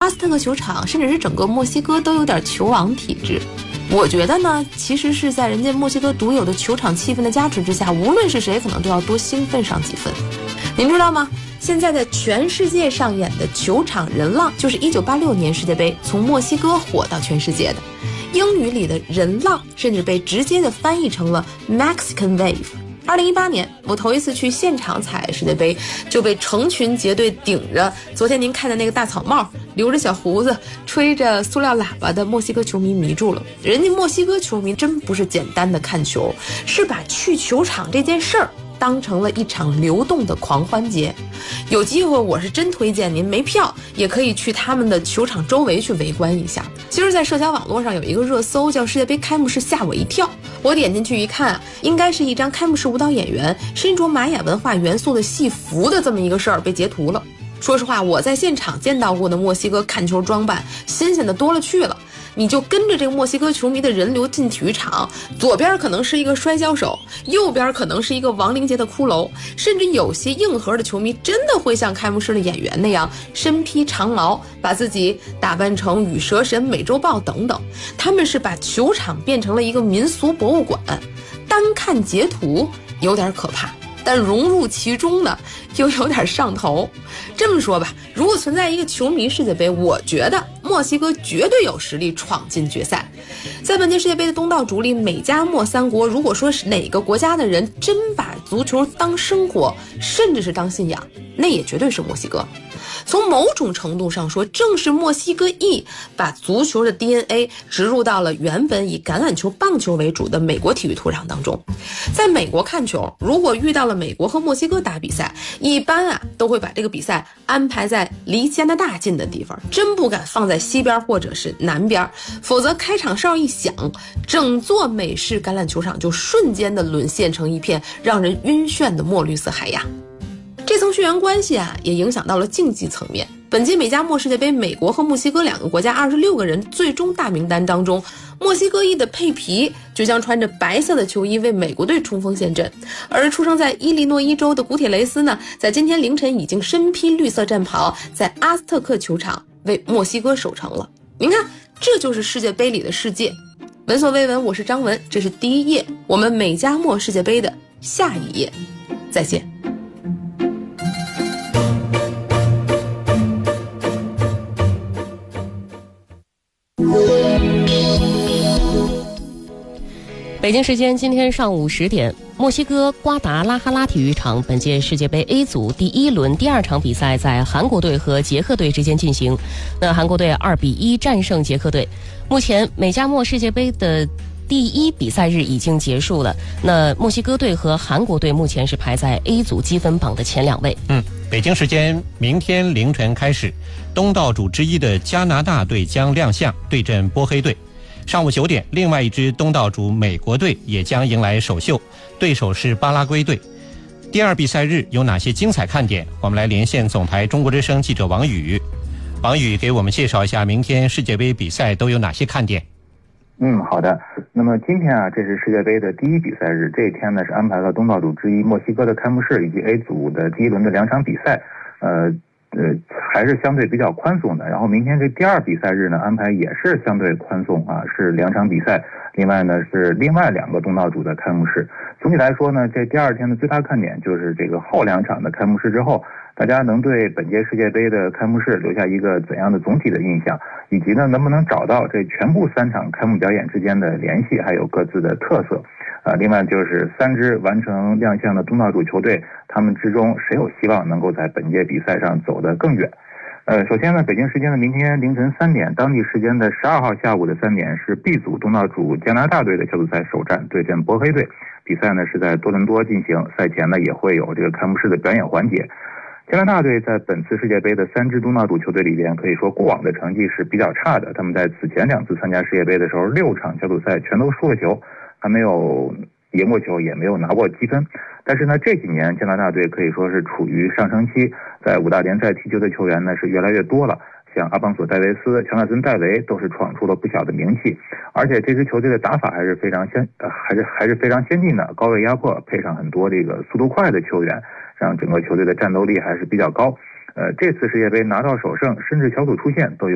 阿斯特克球场，甚至是整个墨西哥都有点球王体质。我觉得呢，其实是在人家墨西哥独有的球场气氛的加持之下，无论是谁可能都要多兴奋上几分。您知道吗？现在在全世界上演的球场人浪，就是1986年世界杯从墨西哥火到全世界的。英语里的人浪甚至被直接的翻译成了 Mexican Wave。2018年，我头一次去现场踩世界杯，就被成群结队顶着昨天您看的那个大草帽，留着小胡子，吹着塑料喇叭的墨西哥球迷迷住了。人家墨西哥球迷真不是简单的看球，是把去球场这件事儿当成了一场流动的狂欢节。有机会我是真推荐您没票也可以去他们的球场周围去围观一下。其实在社交网络上有一个热搜叫世界杯开幕式吓我一跳，我点进去一看，应该是一张开幕式舞蹈演员身着玛雅文化元素的戏服的这么一个事儿被截图了。说实话，我在现场见到过的墨西哥看球装扮新鲜的多了去了。你就跟着这个墨西哥球迷的人流进体育场，左边可能是一个摔跤手，右边可能是一个亡灵节的骷髅，甚至有些硬核的球迷真的会像开幕式的演员那样身披长袍，把自己打扮成羽蛇神、美洲豹等等。他们是把球场变成了一个民俗博物馆，单看截图有点可怕，但融入其中呢又有点上头。这么说吧，如果存在一个球迷世界杯，我觉得墨西哥绝对有实力闯进决赛。在本届世界杯的东道主里，美加墨三国，如果说是哪个国家的人真把足球当生活，甚至是当信仰，那也绝对是墨西哥。从某种程度上说，正是墨西哥裔把足球的 DNA 植入到了原本以橄榄球、棒球为主的美国体育土壤当中。在美国看球，如果遇到了美国和墨西哥打比赛，一般都会把这个比赛安排在离加拿大近的地方，真不敢放在西边或者是南边，否则开场哨一响，整座美式橄榄球场就瞬间的沦陷成一片让人晕眩的墨绿色海洋。这层血缘关系也影响到了竞技层面。本届美加墨世界杯，美国和墨西哥两个国家26个人最终大名单当中，墨西哥裔的佩皮就将穿着白色的球衣为美国队冲锋陷阵，而出生在伊利诺伊州的古铁雷斯呢，在今天凌晨已经身披绿色战袍，在阿斯特克球场为墨西哥守城了。您看，这就是世界杯里的世界。闻所未闻，我是张文，这是第一页，我们美加墨世界杯的下一页，再见。 北京时间今天上午10点，墨西哥瓜达拉哈拉体育场本届世界杯 A 组第1轮第2场比赛在韩国队和捷克队之间进行。那韩国队2-1战胜捷克队。目前美加墨世界杯的第1比赛日已经结束了。那墨西哥队和韩国队目前是排在 A 组积分榜的前2位。 北京时间明天凌晨开始，东道主之一的加拿大队将亮相对阵波黑队。上午9点，另外一支东道主美国队也将迎来首秀，对手是巴拉圭队。第2比赛日有哪些精彩看点？我们来连线总台中国之声记者王宇。王宇给我们介绍一下明天世界杯比赛都有哪些看点。 好的。那么今天这是世界杯的第1比赛日，这一天呢是安排了东道主之一墨西哥的开幕式以及 A 组的第1轮的2场比赛，还是相对比较宽松的。然后明天这第2比赛日呢安排也是相对宽松是2场比赛，另外呢是另外2个东道主的开幕式。总体来说呢，这第2天的最大看点就是这个后2场的开幕式之后，大家能对本届世界杯的开幕式留下一个怎样的总体的印象，以及呢能不能找到这全部3场开幕表演之间的联系，还有各自的特色。另外就是3支完成亮相的东道主球队，他们之中谁有希望能够在本届比赛上走得更远。首先呢，北京时间的明天凌晨3点，当地时间的12号下午的3点是 B 组东道主加拿大队的小组赛首战对阵波黑队。比赛呢是在多伦多进行，赛前呢也会有这个开幕式的表演环节。加拿大队在本次世界杯的3支东道主球队里边，可以说过往的成绩是比较差的。他们在此前2次参加世界杯的时候，6场小组赛全都输了球，还没有赢过球，也没有拿过积分。但是呢，这几年加拿大队可以说是处于上升期，在5大联赛踢球的球员呢是越来越多了。像阿邦索戴维斯、乔纳森戴维都是闯出了不小的名气，而且这支球队的打法还是非常先进的，高位压迫配上很多这个速度快的球员，让整个球队的战斗力还是比较高。这次世界杯拿到首胜，甚至小组出线都有